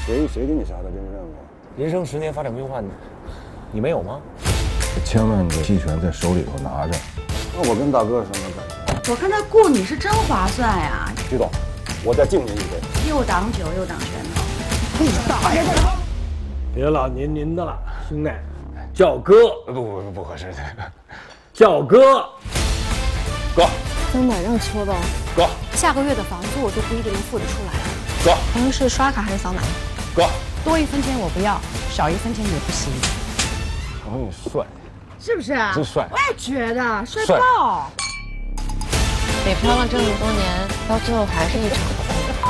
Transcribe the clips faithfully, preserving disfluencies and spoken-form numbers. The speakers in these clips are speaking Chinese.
谁谁给你下的这个任务？ 人生十年发展规划，你没有吗？ 千万个鸡权在手里头拿着。那我跟大哥什么感觉？我看他雇你是真划算呀。 徐总，我再敬您一杯。 又挡酒又挡拳头。 你大爷的！ 别老您您的了，兄弟，叫哥。 不不不不合适， 叫哥。 哥。 能买辆车吧？ 哥。 下个月的房租我就不一定能付得出来。 哥。 朋友是刷卡还是扫码？ 哥。 多一分钱我不要，少一分钱也不行。 朋友帅。 是不是啊？ 真帅！ 我也觉得帅爆。 北漂了这么多年，到最后还是一场空。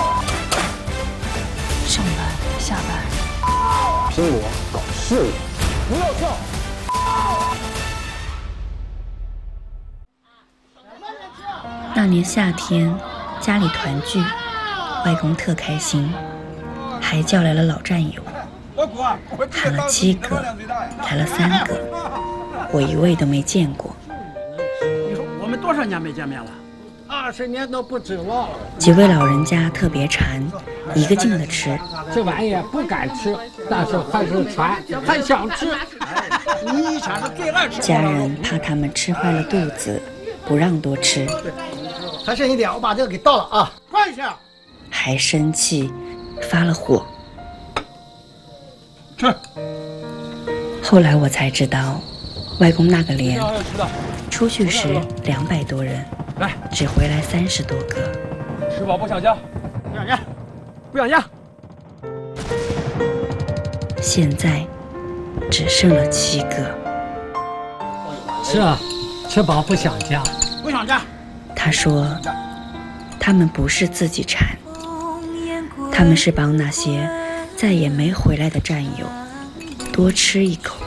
上班下班， 拼搏搞事业， 不要笑。 那年夏天，家里团聚，外公特开心，还叫来了老战友，喊了七个，来了三个，我一位都没见过。 你说我们多少年没见面了？ 二十年都不止了。 几位老人家特别馋，一个劲的吃。 这玩意不敢吃，但是还是馋，还想吃。 你以前是最爱吃。 家人怕他们吃坏了肚子，不让多吃。 还剩一点，我把这个给倒了啊！快一下。 还生气，发了火。 吃。 后来我才知道，外公那个连出去时两百多人， 来， 只回来三十多个。 吃饱不想家，不想家，不想家。 现在只剩了七个。 是啊，吃饱不想家， 不想家。 他说，他们不是自己馋，他们是帮那些再也没回来的战友多吃一口。